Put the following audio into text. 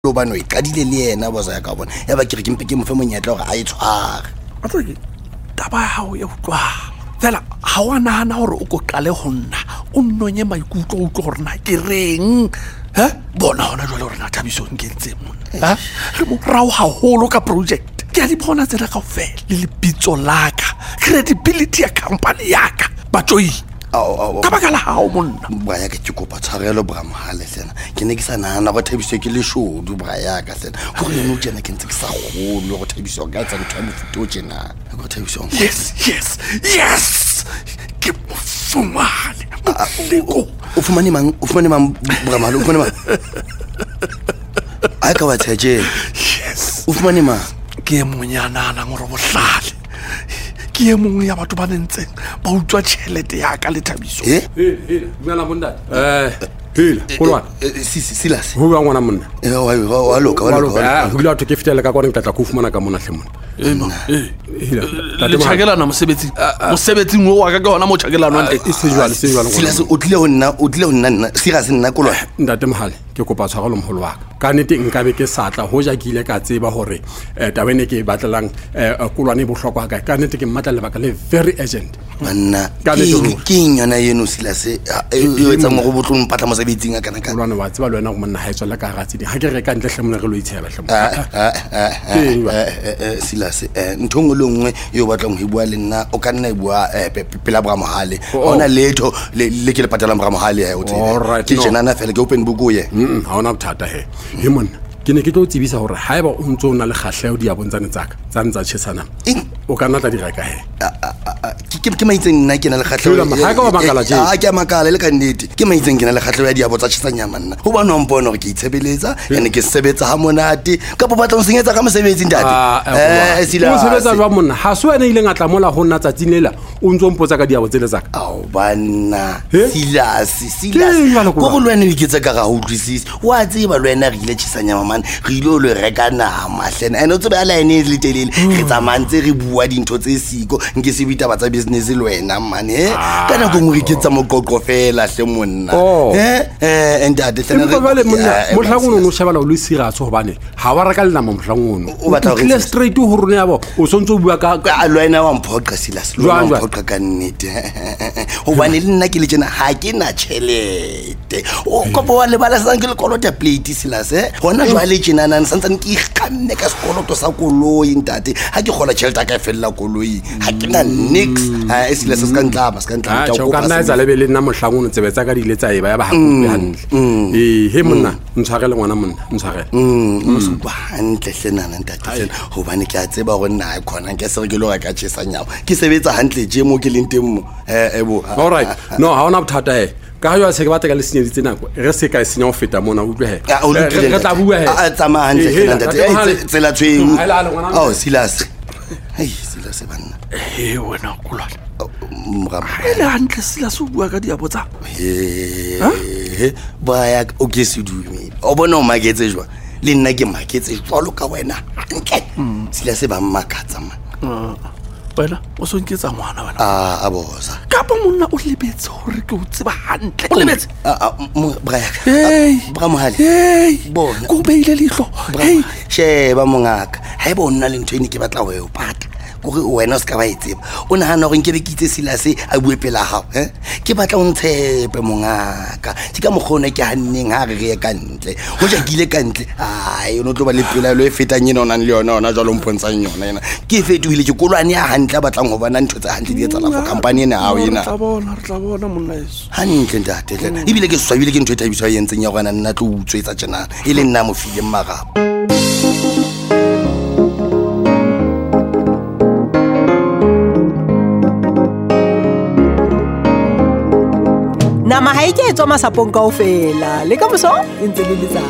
lo bano e qadile le yena bosa ya ka bona ya ba ke re ke mpe ke mo fe monyetla gore a e tshware a tseke taba hao ya utlwa fela ha wa nahana hore o ko qale ho nna o nnonye maikutlo o tlo gore na ke reng bona hona jwale hore na Thabiso nkentse monna re mo rao haholo ka project ke a di bona tsela kaofela le lebitso laka credibility ya company yaka batsoi ka baka la hao monna bra ya ke kopa tshwarelo bra mohale sena ke ne ke sa nahana go Thabiso ke le shodu bra ya ka sena go le no tsena ke ntse ke sa golo go Thabiso ga tsa ntho ya mofuto o tsena go Thabiso yes ke mofumane o fumane mang bra mahale o fumane mang a ka wa tsheje yes o fumane mang ke monyana na ngoro bohlale ke mongwe ya batho ba nentseng ba utswa tšhelete ya ka le Thabiso dumela monna hela kolwana Silas ho bua ngwana monna wa loka ho ile batho ke fitela ka kone ke tla go fumana ka mona hle monna le tšhakelana mosebetsing wo wa ka hona mo tšhakelana se jwale Silas o tlile ho nna Silas nna kolwana ntate mohale ke kopa tshwarelo moholo wa ka nnete nka be ke satla ho ja ke ile ka tseba hore tabene ke batlelang kolwane bohlokwa ka nnete ke mmatla lebaka le very urgent manna ke nyona yeno Silas e etsa mo go botlong patla mosebetsing a kana ka kolwane wa tseba le wena go monna ha etswa le ka ratsi di ha ke re ka ntle hle mona re lo itsheba hle Silas nthong le nngwe yo batlang ho bua le nna o ka nna e bua pela bra mohale ona letho le ke le patala bra mohale o tsela ke jenana fela ke open book o ye ha ona bothata he monna ke ne ke tlo tsebisa hore haeba o ntse o na le kgahleo di a bontsane tsaka tsa ntsa tshesana o ka natla di reka he ke maitseng nna ke na le kgahleo ha ka wa makala je ke a makala le ka nnete ke maitseng ke na le kgahleo ya diabo tsa tshesanya manna ho ba no mpona hore ke itshebeletsa ene ke sebetsa ha monate ka bo batla o senyetsa ka mosebetsi ntate Silas o sebetsa jwa monna ha so ene ile ngatla mola ho nna tsatsing lela o ntse o mpotsa ka diabo tsele tsaka ao banna Silas go go lwana le ketsa ka ga ho utlwisisi wa tseba lwana re ile tshesanya man re ile le reka nama hlena ene o tsebe a line le telele re tsamantse re bua dintho tse siko nke se bita ba tsa business le wena man kana go ngwe ke tsa moqoqo fela hle monna entate hlena re vale monna mohlangono no shebala o le serious ho bane ha wa reka le nama mohlangono o batla re straight ho rone yabo o sontso o bua ka lwana wa mphoqa Silas lwana wa mphoqa ka nnete ho bane le nna ke le tsena ha ke na tšhelete o kopo wa le bala sang ke le kolota plate Silas hona le tjenana santsane ke ikganne ka sekoloto sa koloi ntate ha ke gola tšhelete ka fella koloi ha ke na nix Silas ska ntlaba o ka nna etsa lebe le nna mohlangono tsebetsa ka dile tsa eba ya ba hakupi hantle he monna ntshwarele ngwana monna ntshwarele so ba hantle hlenana ntate ho bane ke a tseba gore nna a khona ke se re ke lo ka tshesa nyawo ke sebetsa hantle je mo ke leng teng mo ebo all right no ha ona bothata ka yo se ke batla ka le senyeditse nako re se ka senya ho feta mona utlwe re tla bua a tsama hantle ntate tsela tshweu Silas Silas banna wena kulwana mra hele hantle Silas o bua ka diabo tsa ba ya o ke se dume o bona o maketse jwa le nna ke maketse jwalo ka wena nke Silas ba makatsa man wena o sonketsa ngwana wena a bosa ka pa monna o lebetse hore ke o tseba hantle o lebetse bra mohale bona go beile lehlo sheba mongaka ha e bona le ntho ene ke batla ho e pata gore wena o ska ba itseba o nahana gore nke be ke itse Silas a bue pela hao ke batla o ntshepe mongaka ke ka mogone ke hanneng ha re re ka ntle ho ja kile ka ntle o no tlo ba le pela lo e fetang yena ona le yona jalo mpontshang yona yena ke fetohile ke kolwane ya hantle batlang ho bona ntho tsa hantle di etsa la for company ena hao yena re tla bona monna yeso hantle ntate ebile ke swabile ke ntho e Thabiso ya entseng ya gona nna tlo utswetsa tjena e le nna mo file mmarapa nama ha e ke etswa masapong kaofela le ka moso e ntse le letsa